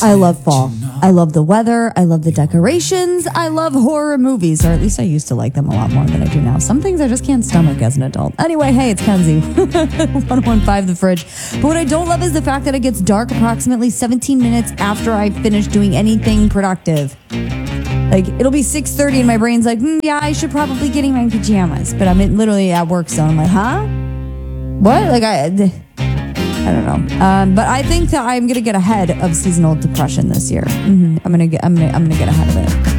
I love fall. I love the weather. I love the decorations. I love horror movies, or at least I used to like them a lot more than I do now. Some things I just can't stomach as an adult. Anyway, hey, it's Kenzie. 115 The Fridge. But what I don't love is the fact that it gets dark approximately 17 minutes after I finish doing anything productive. Like, it'll be 6:30 and my brain's like, yeah, I should probably get in my pajamas. But I'm literally at work zone. I'm like, huh? What? Like, I don't know. But I think that I'm going to get ahead of seasonal depression this year. I'm going to get ahead of it.